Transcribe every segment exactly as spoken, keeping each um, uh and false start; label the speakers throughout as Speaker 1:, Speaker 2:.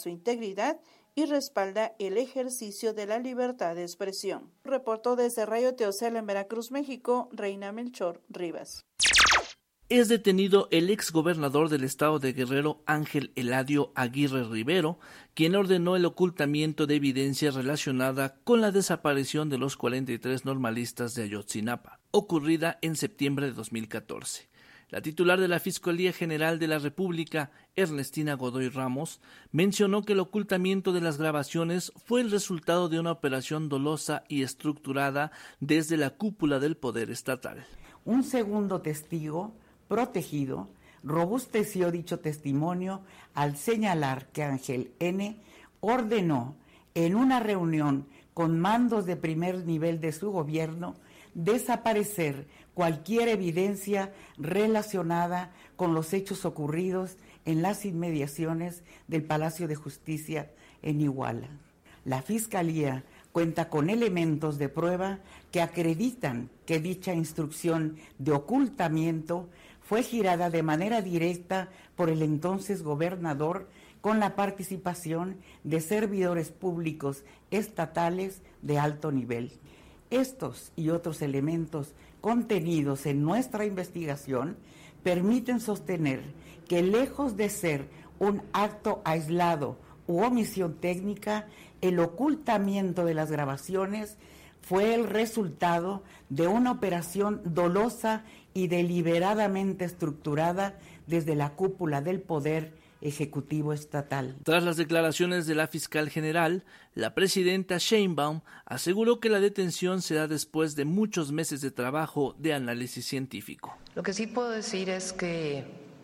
Speaker 1: su integridad y respalda el ejercicio de la libertad de expresión. Reportó desde Radio Teocel en Veracruz, México, Reina Melchor Rivas.
Speaker 2: Es detenido el exgobernador del estado de Guerrero, Ángel Eladio Aguirre Rivero, quien ordenó el ocultamiento de evidencia relacionada con la desaparición de los cuarenta y tres normalistas de Ayotzinapa, ocurrida en septiembre de dos mil catorce. La titular de la Fiscalía General de la República, Ernestina Godoy Ramos, mencionó que el ocultamiento de las grabaciones fue el resultado de una operación dolosa y estructurada desde la cúpula del poder estatal.
Speaker 3: Un segundo testigo protegido robusteció dicho testimonio al señalar que Ángel N. ordenó en una reunión con mandos de primer nivel de su gobierno desaparecer cualquier evidencia relacionada con los hechos ocurridos en las inmediaciones del Palacio de Justicia en Iguala. La Fiscalía cuenta con elementos de prueba que acreditan que dicha instrucción de ocultamiento fue girada de manera directa por el entonces gobernador con la participación de servidores públicos estatales de alto nivel. Estos y otros elementos contenidos en nuestra investigación permiten sostener que, lejos de ser un acto aislado u omisión técnica, el ocultamiento de las grabaciones fue el resultado de una operación dolosa y deliberadamente estructurada desde la cúpula del Poder Ejecutivo Estatal.
Speaker 2: Tras las declaraciones de la fiscal general, la presidenta Sheinbaum aseguró que la detención se da después de muchos meses de trabajo de análisis científico.
Speaker 4: Lo que sí puedo decir es que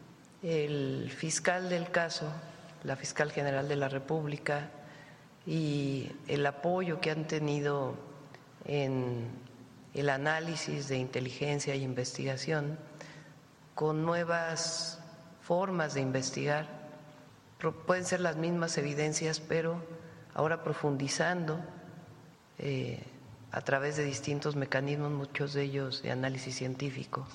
Speaker 4: el fiscal del caso, la fiscal general de la República, y el apoyo que han tenido en el análisis de inteligencia e investigación con nuevas formas de investigar, pueden ser las mismas evidencias, pero ahora profundizando eh, a través de distintos mecanismos, muchos de ellos de análisis científico,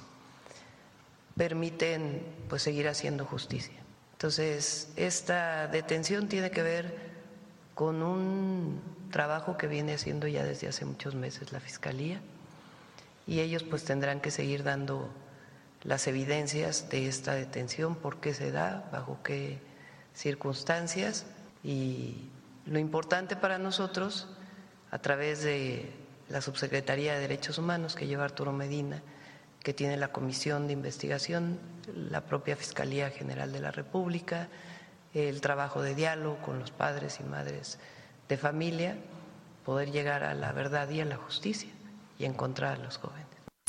Speaker 4: permiten pues seguir haciendo justicia. Entonces, esta detención tiene que ver con un trabajo que viene haciendo ya desde hace muchos meses la Fiscalía, y ellos pues tendrán que seguir dando las evidencias de esta detención, por qué se da, bajo qué circunstancias, y lo importante para nosotros, a través de la Subsecretaría de Derechos Humanos que lleva Arturo Medina, que tiene la Comisión de Investigación, la propia Fiscalía General de la República, el trabajo de diálogo con los padres y madres de familia, poder llegar a la verdad y a la justicia y encontrar a los jóvenes.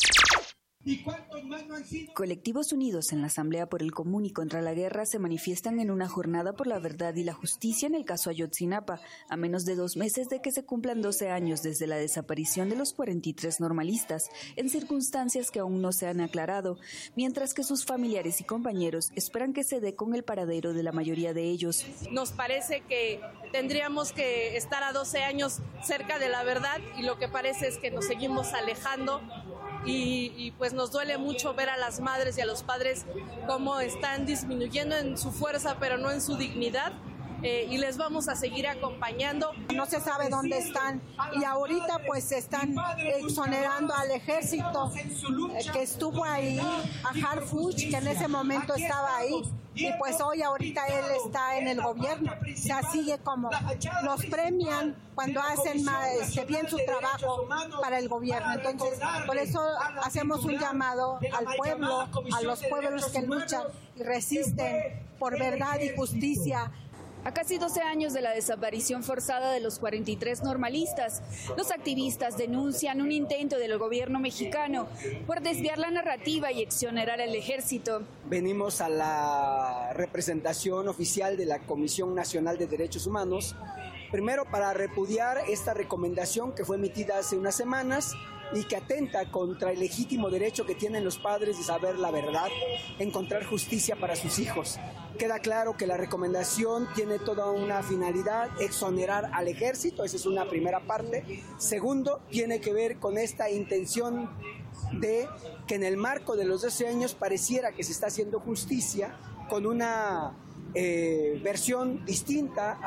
Speaker 5: Colectivos unidos en la Asamblea por el Común y contra la Guerra se manifiestan en una jornada por la verdad y la justicia en el caso Ayotzinapa, a menos de dos meses de que se cumplan doce años desde la desaparición de los cuarenta y tres normalistas, en circunstancias que aún no se han aclarado, mientras que sus familiares y compañeros esperan que se dé con el paradero de la mayoría de ellos.
Speaker 6: Nos parece que tendríamos que estar a doce años cerca de la verdad, y lo que parece es que nos seguimos alejando. Y, y pues nos duele mucho ver a las madres y a los padres cómo están disminuyendo en su fuerza, pero no en su dignidad. Eh, y les vamos a seguir acompañando.
Speaker 7: No se sabe dónde están, y ahorita pues están exonerando al ejército eh, que estuvo ahí, a Harfuch, que en ese momento estaba ahí, y pues hoy ahorita él está en el gobierno. O sea, sigue como los premian cuando hacen este, bien su trabajo para el gobierno. Entonces, por eso hacemos un llamado al pueblo, a los pueblos que luchan y resisten por verdad y justicia.
Speaker 5: A casi doce años de la desaparición forzada de los cuarenta y tres normalistas, los activistas denuncian un intento del gobierno mexicano por desviar la narrativa y exonerar al ejército.
Speaker 8: Venimos a la representación oficial de la Comisión Nacional de Derechos Humanos, primero para repudiar esta recomendación que fue emitida hace unas semanas y que atenta contra el legítimo derecho que tienen los padres de saber la verdad, encontrar justicia para sus hijos. Queda claro que la recomendación tiene toda una finalidad, exonerar al ejército, esa es una primera parte. Segundo, tiene que ver con esta intención de que en el marco de los doce años pareciera que se está haciendo justicia con una eh, versión distinta